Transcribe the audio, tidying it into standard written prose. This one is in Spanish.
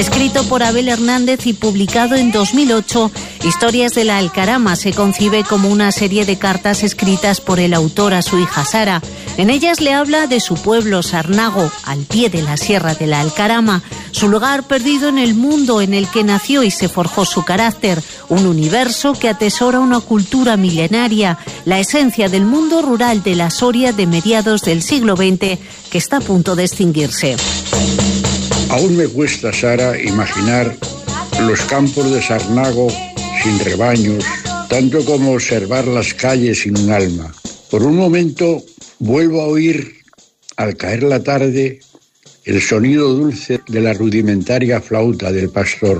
Escrito por Abel Hernández y publicado en 2008, Historias de la Alcarama se concibe como una serie de cartas escritas por el autor a su hija Sara. En ellas le habla de su pueblo Sarnago, al pie de la Sierra de la Alcarama, su lugar perdido en el mundo en el que nació y se forjó su carácter, un universo que atesora una cultura milenaria, la esencia del mundo rural de la Soria de mediados del siglo XX, que está a punto de extinguirse. Aún me cuesta, Sara, imaginar los campos de Sarnago sin rebaños, tanto como observar las calles sin un alma. Por un momento vuelvo a oír, al caer la tarde, el sonido dulce de la rudimentaria flauta del pastor.